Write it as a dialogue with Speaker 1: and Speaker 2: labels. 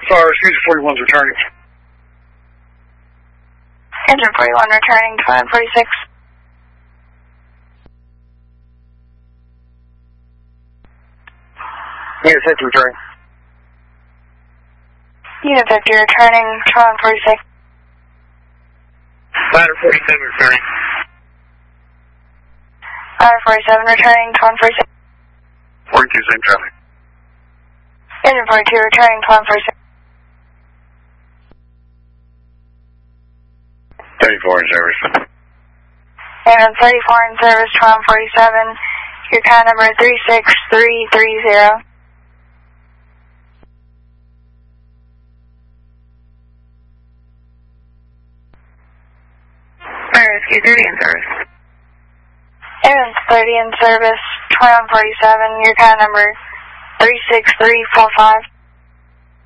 Speaker 1: Star, Fusion 41's returning.
Speaker 2: Engine 41 returning, 2146.
Speaker 1: Unit 50 returning.
Speaker 2: Unit 50 returning, 2146.
Speaker 1: Ladder 47 returning.
Speaker 2: Ladder 47 returning, 2146.
Speaker 1: 42, same traffic.
Speaker 2: Engine 42 returning, 2146.
Speaker 1: 34 in service.
Speaker 2: Engine 34 in service, 2147. Your kind number 36330.
Speaker 3: Rescue 30 in service.
Speaker 2: Engine 30 in service, 2147. Your kind number 36345.